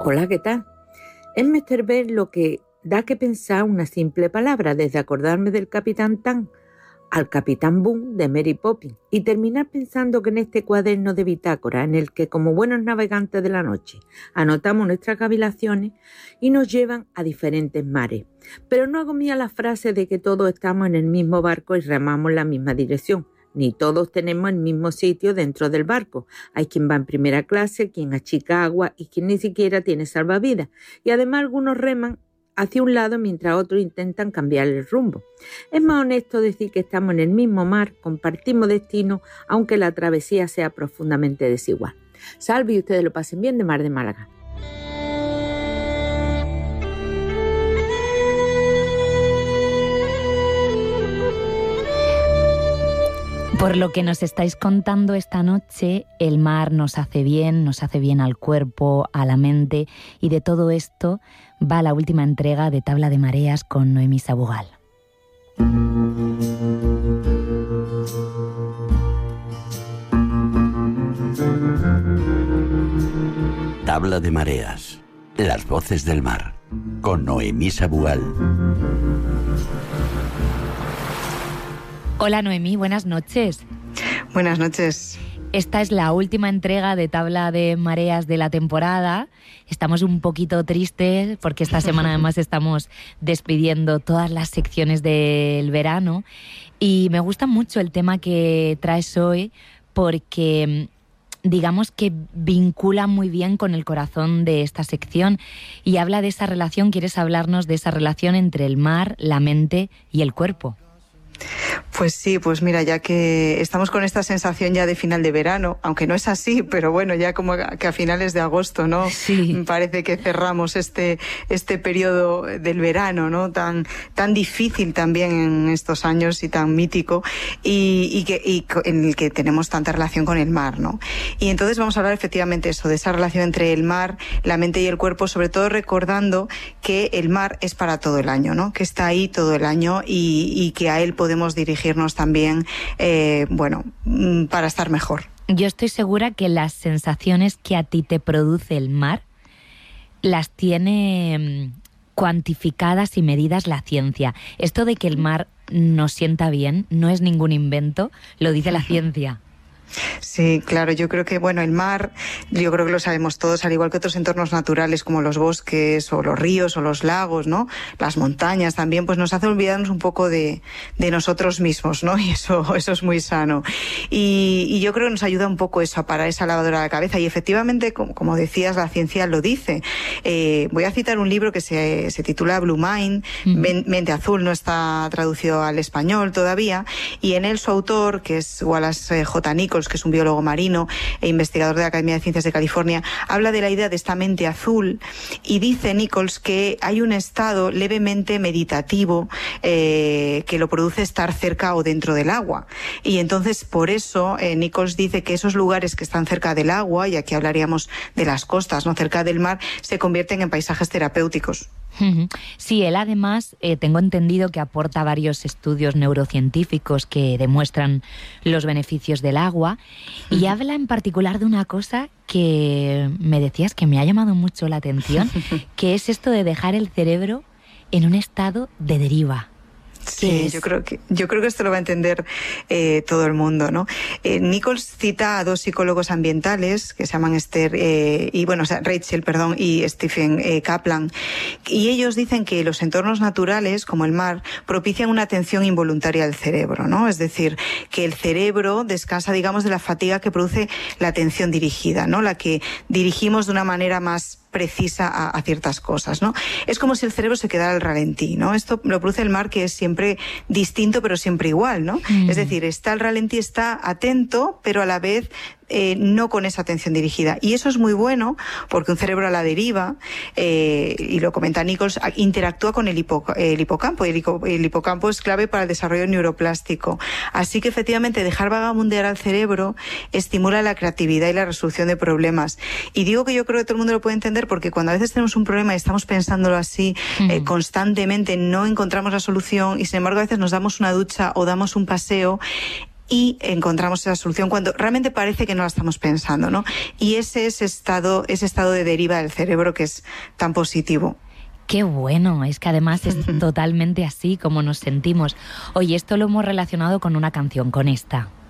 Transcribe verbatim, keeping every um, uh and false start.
Hola, ¿qué tal? Es menester ver lo que da que pensar una simple palabra, desde acordarme del Capitán Tan al Capitán Boom de Mary Poppins y terminar pensando que en este cuaderno de bitácora, en el que como buenos navegantes de la noche anotamos nuestras cavilaciones y nos llevan a diferentes mares. Pero no hago mía la frase de que todos estamos en el mismo barco y remamos en la misma dirección. Ni todos tenemos el mismo sitio dentro del barco. Hay quien va en primera clase, quien achica agua y quien ni siquiera tiene salvavidas. Y además algunos reman hacia un lado mientras otros intentan cambiar el rumbo. Es más honesto decir que estamos en el mismo mar, compartimos destino, aunque la travesía sea profundamente desigual. Salve y ustedes lo pasen bien de Mar de Málaga. Por lo que nos estáis contando esta noche, el mar nos hace bien, nos hace bien al cuerpo, a la mente, y de todo esto va la última entrega de Tabla de Mareas con Noemí Sabugal. Tabla de Mareas, las voces del mar, con Noemí Sabugal. Hola Noemí, buenas noches. Buenas noches. Esta es la última entrega de Tabla de Mareas de la temporada. Estamos un poquito tristes porque esta semana además estamos despidiendo todas las secciones del verano y me gusta mucho el tema que traes hoy porque digamos que vincula muy bien con el corazón de esta sección y habla de esa relación, quieres hablarnos de esa relación entre el mar, la mente y el cuerpo. Pues sí, pues mira, ya que estamos con esta sensación ya de final de verano, aunque no es así, pero bueno, ya como que a finales de agosto, ¿no? Sí. Parece que cerramos este este periodo del verano, ¿no? Tan tan difícil también en estos años y tan mítico y, y que y en el que tenemos tanta relación con el mar, ¿no? Y entonces vamos a hablar efectivamente eso, de esa relación entre el mar, la mente y el cuerpo, sobre todo recordando que el mar es para todo el año, ¿no? Que está ahí todo el año y, y que a él podemos podemos dirigirnos también, eh, bueno, para estar mejor. Yo estoy segura que las sensaciones que a ti te produce el mar las tiene cuantificadas y medidas la ciencia. Esto de que el mar nos sienta bien no es ningún invento, lo dice la ciencia. Sí, claro, yo creo que, bueno, el mar, yo creo que lo sabemos todos, al igual que otros entornos naturales como los bosques o los ríos o los lagos, ¿no? Las montañas también, pues nos hace olvidarnos un poco de, de nosotros mismos, ¿no? Y eso, eso es muy sano. Y, y yo creo que nos ayuda un poco eso, a parar esa lavadora de la cabeza. Y efectivamente, como, como decías, la ciencia lo dice. Eh, voy a citar un libro que se, se titula Blue Mind, mm. Mente Azul, no está traducido al español todavía, y en él su autor, que es Wallace J. Nichols, que es un biólogo marino e investigador de la Academia de Ciencias de California, habla de la idea de esta mente azul y dice Nichols que hay un estado levemente meditativo eh, que lo produce estar cerca o dentro del agua. Y entonces por eso eh, Nichols dice que esos lugares que están cerca del agua, y aquí hablaríamos de las costas, no cerca del mar, se convierten en paisajes terapéuticos. Sí, él además eh, tengo entendido que aporta varios estudios neurocientíficos que demuestran los beneficios del agua y habla en particular de una cosa que me decías que me ha llamado mucho la atención, que es esto de dejar el cerebro en un estado de deriva. Sí, yo creo que yo creo que esto lo va a entender eh, todo el mundo, ¿no? Eh, Nichols cita a dos psicólogos ambientales que se llaman Esther eh, y bueno, o sea, Rachel, perdón, y Stephen eh, Kaplan, y ellos dicen que los entornos naturales, como el mar, propician una atención involuntaria al cerebro, ¿no? Es decir, que el cerebro descansa, digamos, de la fatiga que produce la atención dirigida, ¿no? La que dirigimos de una manera más precisa a, a ciertas cosas, ¿no? Es como si el cerebro se quedara al ralentí, ¿no? Esto lo produce el mar, que es siempre distinto pero siempre igual, ¿no? Mm. Es decir, está al ralentí, está atento, pero a la vez Eh, no con esa atención dirigida. Y eso es muy bueno porque un cerebro a la deriva, eh, y lo comenta Nichols, interactúa con el, hipo, el hipocampo. Y el, el hipocampo es clave para el desarrollo neuroplástico. Así que efectivamente dejar vagabundear al cerebro estimula la creatividad y la resolución de problemas. Y digo que yo creo que todo el mundo lo puede entender porque cuando a veces tenemos un problema y estamos pensándolo así mm. eh, constantemente, no encontramos la solución y sin embargo a veces nos damos una ducha o damos un paseo y encontramos esa solución cuando realmente parece que no la estamos pensando, ¿no? Y ese es estado, ese estado de deriva del cerebro que es tan positivo. Qué bueno, es que además es totalmente así como nos sentimos. Oye, esto lo hemos relacionado con una canción, con esta.